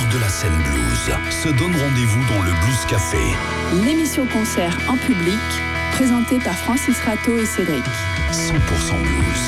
de la scène blues se donnent rendez-vous dans le Blues Café. L'émission concert en public, présentée par Francis Rateau et Cédric. 100% blues.